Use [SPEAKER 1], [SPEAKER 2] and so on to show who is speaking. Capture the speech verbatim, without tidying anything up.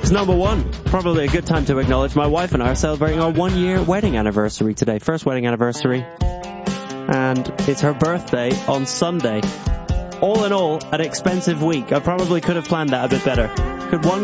[SPEAKER 1] It's number one. Probably a good time to acknowledge my wife and I are celebrating our one-year wedding anniversary today. First wedding anniversary. And it's her birthday on Sunday. All in all, an expensive week. I probably could have planned that a bit better. Could one